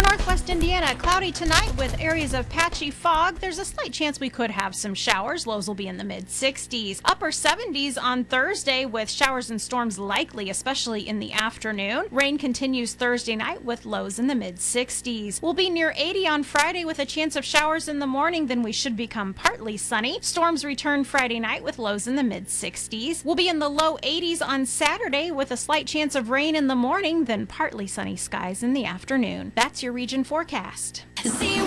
northwest Indiana, cloudy tonight with areas of patchy fog. There's a slight chance we could have some showers. Lows will be in the mid-60s. Upper 70s on Thursday with showers and storms likely, especially in the afternoon. Rain continues Thursday night with lows in the mid-60s. We'll be near 80 on Friday with a chance of showers in the morning. Then we should become partly sunny. Storms return Friday night with lows in the mid-60s. We'll be in the low 80s on Saturday with a slight chance of rain in the morning, then partly sunny skies in the afternoon. That's your region forecast.